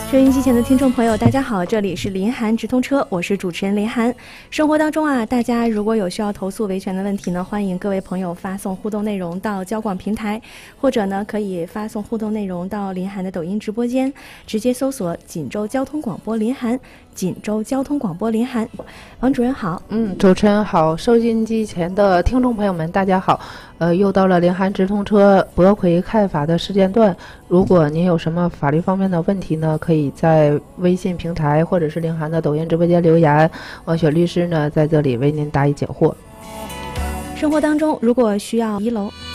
收音机前的听众朋友大家好，这里是林涵直通车，我是主持人林涵。生活当中啊，大家如果有需要投诉维权的问题呢，欢迎各位朋友发送互动内容到交广平台，或者呢可以发送互动内容到林涵的抖音直播间，直接搜索锦州交通广播林涵，锦州交通广播林涵。王主任好。 主持人好，收音机前的听众朋友们大家好。又到了林涵直通车驳回看法的时间段，如果您有什么法律方面的问题呢，可以在微信平台或者是林涵的抖音直播间留言，王雪律师呢在这里为您答疑解惑。 生活当中如果需要1楼